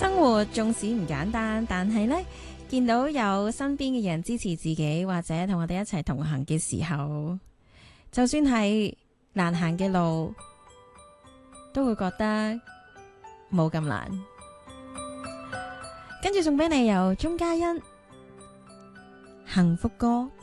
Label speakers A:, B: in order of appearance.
A: 生活縱使唔簡單，但係呢，見到有身邊嘅人支持自己，或者同我哋一齊同行嘅時候，就算係難行嘅路，都會覺得冇咁難。跟住送俾你由鍾嘉欣幸福歌。